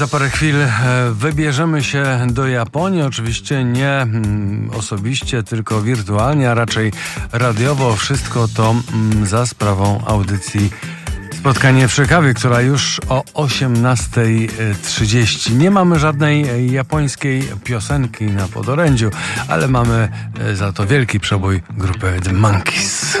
Za parę chwil wybierzemy się do Japonii. Oczywiście nie osobiście, tylko wirtualnie, a raczej radiowo. Wszystko to za sprawą audycji Spotkanie przy kawie, która już o 18:30. Nie mamy żadnej japońskiej piosenki na podorędziu, ale mamy za to wielki przebój grupy The Monkees.